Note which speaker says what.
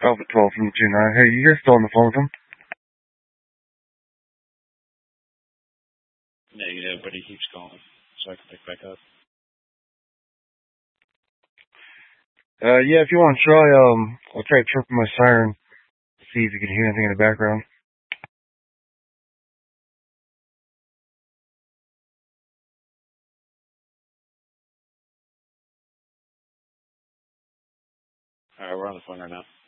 Speaker 1: Alpha 12 from 29. Hey, you guys still on the phone with him?
Speaker 2: Negative, but he keeps calling, so I can pick back up.
Speaker 1: Yeah, if you want to try, I'll try tripping my siren. See if you can hear anything in the background.
Speaker 2: Alright, we're on the phone right now.